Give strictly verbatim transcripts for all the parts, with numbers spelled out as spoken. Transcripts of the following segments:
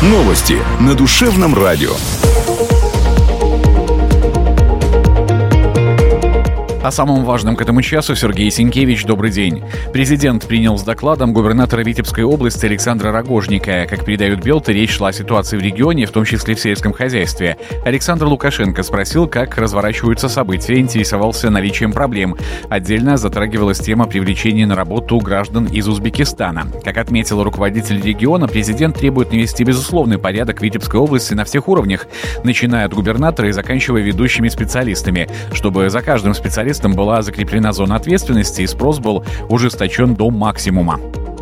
Новости на Душевном радио. О самом важном к этому часу Сергей Сенкевич. Добрый день. Президент принял с докладом губернатора Витебской области Александра Рогожника. Как передают Белты, речь шла о ситуации в регионе, в том числе в сельском хозяйстве. Александр Лукашенко спросил, как разворачиваются события, интересовался наличием проблем. Отдельно затрагивалась тема привлечения на работу граждан из Узбекистана. Как отметил руководитель региона, президент требует навести безусловный порядок в Витебской области на всех уровнях, начиная от губернатора и заканчивая ведущими специалистами, чтобы за каждым специалистом была закреплена зона ответственности и спрос был ужесточен до максимума.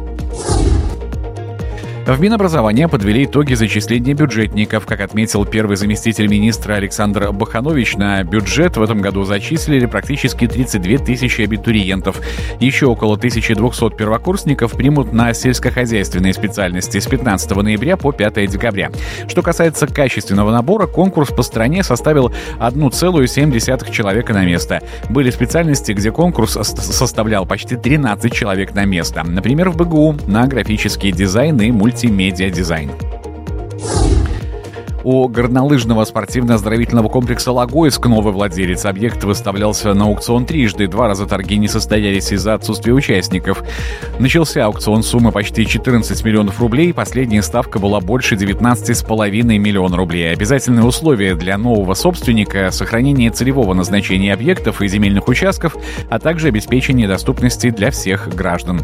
В Минобразования подвели итоги зачисления бюджетников. Как отметил первый заместитель министра Александр Баханович, на бюджет в этом году зачислили практически тридцать две тысячи абитуриентов. Еще около тысяча двести первокурсников примут на сельскохозяйственные специальности с пятнадцатого ноября по пятого декабря. Что касается качественного набора, конкурс по стране составил одна целая семь десятых человека на место. Были специальности, где конкурс составлял почти тринадцать человек на место. Например, в БГУ на графический дизайн и мультимедиа. Мультимедиа-дизайн. У горнолыжного спортивно-оздоровительного комплекса «Логойск» новый владелец. Объект выставлялся на аукцион трижды. Два раза торги не состоялись из-за отсутствия участников. Начался аукцион суммы почти четырнадцать миллионов рублей. Последняя ставка была больше девятнадцать целых пять десятых миллиона рублей. Обязательные условия для нового собственника — сохранение целевого назначения объектов и земельных участков, а также обеспечение доступности для всех граждан.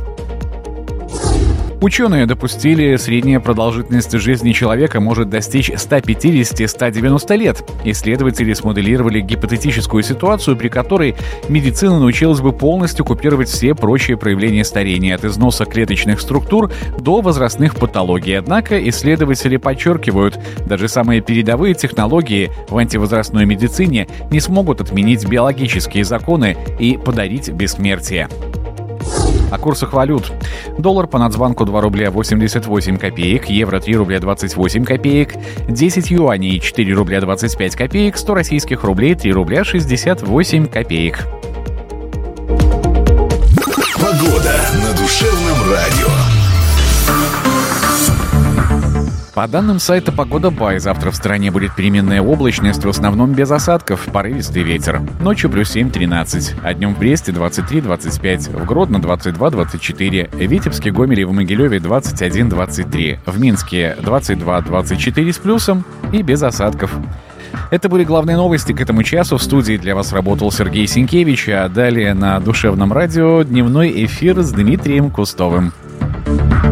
Ученые допустили, средняя продолжительность жизни человека может достичь ста пятидесяти - ста девяноста лет. Исследователи смоделировали гипотетическую ситуацию, при которой медицина научилась бы полностью купировать все прочие проявления старения, от износа клеточных структур до возрастных патологий. Однако исследователи подчеркивают, даже самые передовые технологии в антивозрастной медицине не смогут отменить биологические законы и подарить бессмертие. О курсах валют. Доллар по Нацбанку два рубля восемьдесят восемь копеек, евро три рубля двадцать восемь копеек, десять юаней четыре рубля двадцать пять копеек, сто российских рублей три рубля шестьдесят восемь копеек. Погода на Душевном радио. По данным сайта «Погода Бай», завтра в стране будет переменная облачность, в основном без осадков, порывистый ветер. Ночью плюс семь - тринадцать, а днем в Бресте двадцать три - двадцать пять, в Гродно двадцать два - двадцать четыре, в Витебске, Гомеле и в Могилеве двадцать один - двадцать три, в Минске двадцать два - двадцать четыре с плюсом и без осадков. Это были главные новости к этому часу. В студии для вас работал Сергей Сенкевич, а далее на Душевном радио дневной эфир с Дмитрием Кустовым.